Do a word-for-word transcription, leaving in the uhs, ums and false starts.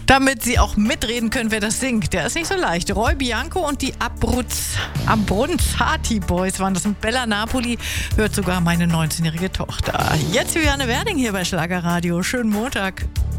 Damit Sie auch mitreden können, wer das singt. Der ist nicht so leicht. Roy Bianco und die Abruz, Abronzati Boys waren das. Und Bella Napoli hört sogar meine neunzehnjährige Tochter. Jetzt Juliane Werding hier bei Schlagerradio. Schönen Montag.